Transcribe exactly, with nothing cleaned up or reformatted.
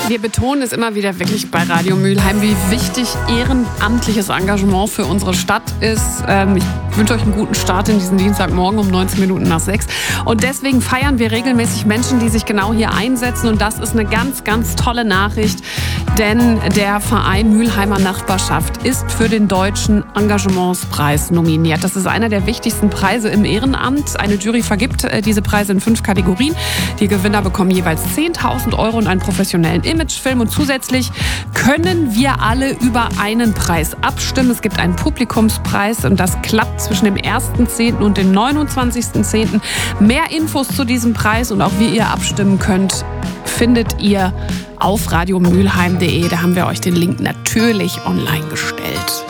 Wir betonen es immer wieder wirklich bei Radio Mülheim, wie wichtig ehrenamtliches Engagement für unsere Stadt ist. Ähm, ich wünsche euch einen guten Start in diesen Dienstagmorgen um neunzehn Minuten nach sechs. Und deswegen feiern wir regelmäßig Menschen, die sich genau hier einsetzen. Und das ist eine ganz, ganz tolle Nachricht. Denn der Verein Mülheimer Nachbarschaft ist für den Deutschen Engagementspreis nominiert. Das ist einer der wichtigsten Preise im Ehrenamt. Eine Jury vergibt äh, diese Preise in fünf Kategorien. Die Gewinner bekommen jeweils zehntausend Euro und einen professionellen Imagefilm. Und zusätzlich können wir alle über einen Preis abstimmen. Es gibt einen Publikumspreis und das klappt zwischen dem ersten zehnten und dem neunundzwanzigsten zehnten Mehr Infos zu diesem Preis und auch wie ihr abstimmen könnt, findet ihr auf radiomülheim punkt de. Da haben wir euch den Link natürlich online gestellt.